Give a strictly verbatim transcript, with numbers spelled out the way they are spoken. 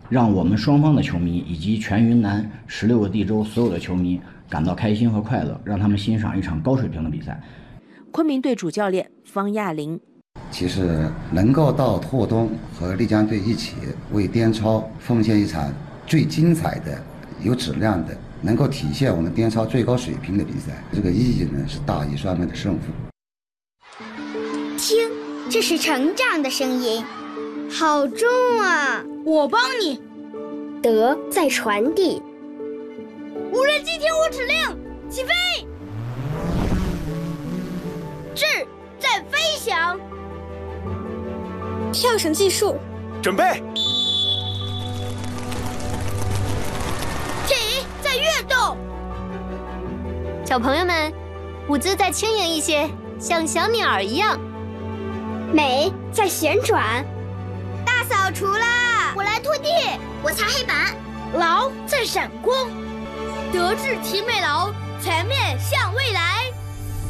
让我们双方的球迷以及全云南十六个地州所有的球迷感到开心和快乐，让他们欣赏一场高水平的比赛。 昆明队主教练方亚林， 其实能够到拓东和丽江队一起为滇超奉献一场最精彩的、有质量的、能够体现我们滇超最高水平的比赛，这个意义呢是大于双方的胜负。 听，这是成长的声音，好重啊！ 我帮你。 德在传递。 无人机听我指令，起飞。智在飞翔。 跳绳计数。 准备。 体在跃动。 小朋友们，舞姿再轻盈一些，像小鸟儿一样。 美在旋转。 大扫除啦！ 我来拖地， 我擦黑板。 劳在闪光。德智体美劳